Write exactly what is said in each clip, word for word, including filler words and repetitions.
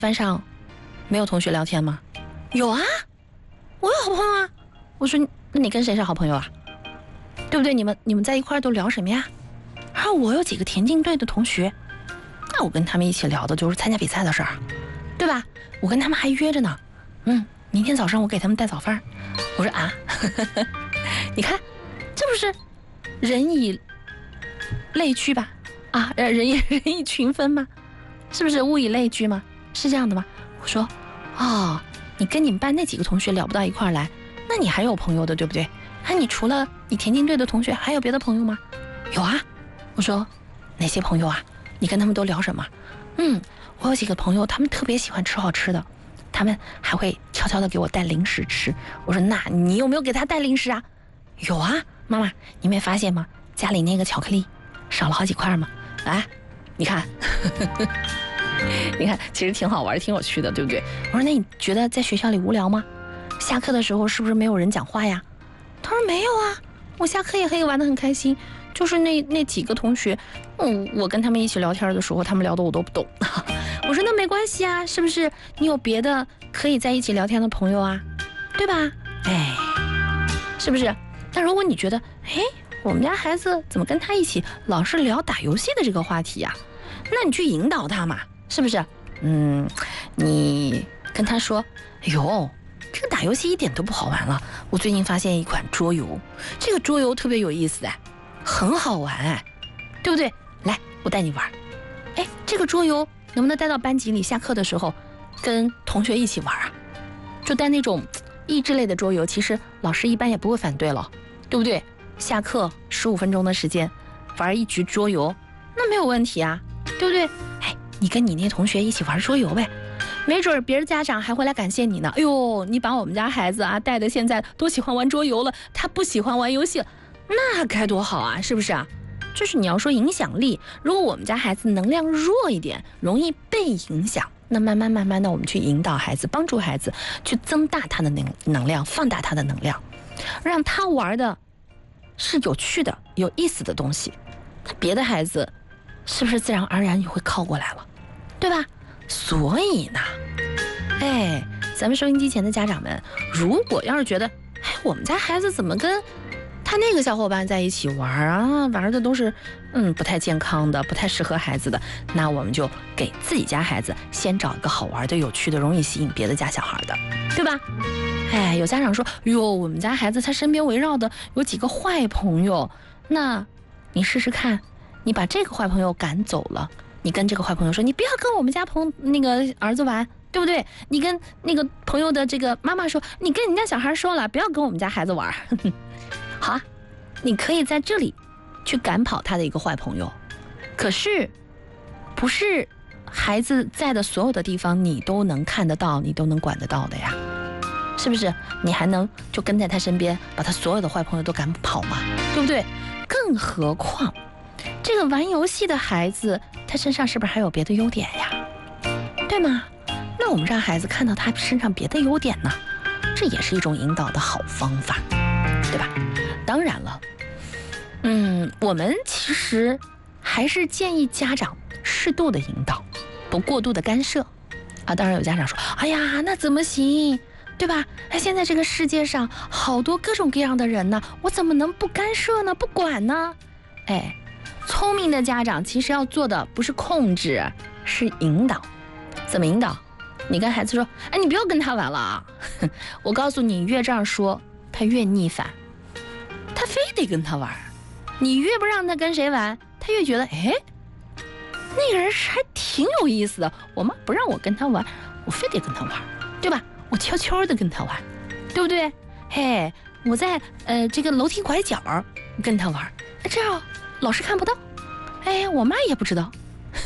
班上没有同学聊天吗？有啊，我有好朋友啊。我说那你跟谁是好朋友啊？对不对？你们你们在一块儿都聊什么呀？然后我有几个田径队的同学，那我跟他们一起聊的就是参加比赛的事儿，对吧？我跟他们还约着呢。嗯，明天早上我给他们带早饭。我说啊，你看，这不是人以类聚吧？啊，人以人以群分吗？是不是物以类聚吗？是这样的吗？我说，哦，你跟你们班那几个同学聊不到一块儿来，那你还有朋友的，对不对？啊，你除了你田径队的同学，还有别的朋友吗？有啊。我说，哪些朋友啊？你跟他们都聊什么？嗯，我有几个朋友，他们特别喜欢吃好吃的，他们还会悄悄的给我带零食吃。我说，那你有没有给他带零食啊？有啊，妈妈，你没发现吗？家里那个巧克力少了好几块吗？啊，你看，你看，其实挺好玩，挺有趣的，对不对？我说，那你觉得在学校里无聊吗？下课的时候是不是没有人讲话呀？他说没有啊，我下课也可以玩得很开心。就是那那几个同学，嗯，我跟他们一起聊天的时候，他们聊的我都不懂。我说那没关系啊，是不是你有别的可以在一起聊天的朋友啊？对吧？哎，是不是？那如果你觉得，哎，我们家孩子怎么跟他一起老是聊打游戏的这个话题呀？那你去引导他嘛，是不是？嗯，你跟他说，哎呦，这个打游戏一点都不好玩了。我最近发现一款桌游，这个桌游特别有意思哎，很好玩哎，对不对？来，我带你玩。哎，这个桌游能不能带到班级里？下课的时候跟同学一起玩啊？就带那种益智类的桌游，其实老师一般也不会反对了，对不对？下课十五分钟的时间玩一局桌游，那没有问题啊，对不对？哎，你跟你那同学一起玩桌游呗，没准别的家长还会来感谢你呢。哎呦，你把我们家孩子啊带的现在都喜欢玩桌游了，他不喜欢玩游戏了，那该多好啊，是不是啊？就是你要说影响力，如果我们家孩子能量弱一点，容易被影响，那慢慢慢慢的我们去引导孩子，帮助孩子去增大他的能能量，放大他的能量，让他玩的是有趣的有意思的东西，那别的孩子是不是自然而然就会靠过来了，对吧？所以呢，哎，咱们收音机前的家长们，如果要是觉得，哎，我们家孩子怎么跟他那个小伙伴在一起玩啊，玩的都是嗯不太健康的，不太适合孩子的，那我们就给自己家孩子先找一个好玩的、有趣的、容易吸引别的家小孩的，对吧？哎，有家长说，哟，我们家孩子他身边围绕的有几个坏朋友，那你试试看，你把这个坏朋友赶走了，你跟这个坏朋友说，你不要跟我们家朋那个儿子玩，对不对？你跟那个朋友的这个妈妈说，你跟你家小孩说了，不要跟我们家孩子玩。好啊，你可以在这里去赶跑他的一个坏朋友，可是不是孩子在的所有的地方你都能看得到，你都能管得到的呀，是不是？你还能就跟在他身边，把他所有的坏朋友都赶跑吗？对不对？更何况这个玩游戏的孩子，他身上是不是还有别的优点呀？对吗？那我们让孩子看到他身上别的优点呢，这也是一种引导的好方法，对吧？当然了，嗯，我们其实还是建议家长适度的引导，不过度的干涉啊。当然有家长说，哎呀，那怎么行，对吧？哎，现在这个世界上好多各种各样的人呢，我怎么能不干涉呢？不管呢？哎，聪明的家长其实要做的不是控制，是引导。怎么引导？你跟孩子说，哎，你不要跟他玩了啊！我告诉你，越这样说，他越逆反。他非得跟他玩，你越不让他跟谁玩，他越觉得，哎，那个人还挺有意思的，我妈不让我跟他玩，我非得跟他玩，对吧？我悄悄的跟他玩，对不对？嘿，我在呃这个楼梯拐角跟他玩，这样老师看不到，哎，我妈也不知道。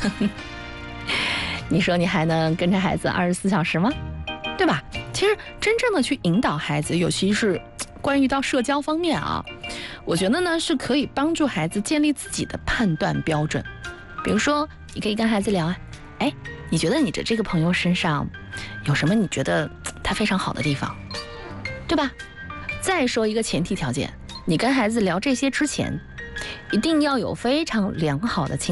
你说你还能跟着孩子二十四小时吗？对吧？其实真正的去引导孩子，尤其是关于到社交方面啊，我觉得呢是可以帮助孩子建立自己的判断标准。比如说，你可以跟孩子聊啊，哎，你觉得你的这个朋友身上有什么你觉得他非常好的地方，对吧？再说一个前提条件，你跟孩子聊这些之前，一定要有非常良好的亲